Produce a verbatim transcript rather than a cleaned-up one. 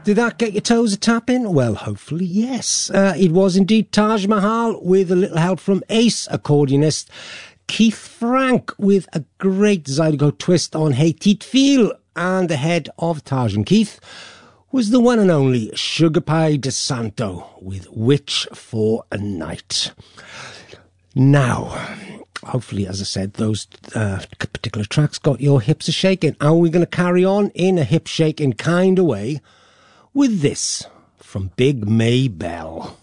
Did that get your toes a-tapping? Well, hopefully, yes. Uh, it was indeed Taj Mahal with a little help from ace accordionist Keith Frank with a great Zydeco twist on Hey Teet Feel. And the head of Taj and Keith was the one and only Sugar Pie DeSanto with Witch for a Night. Now, hopefully, as I said, those uh, particular tracks got your hips a-shaking. And we're going to carry on in a hip-shaking kind of way with this from Big Maybelle.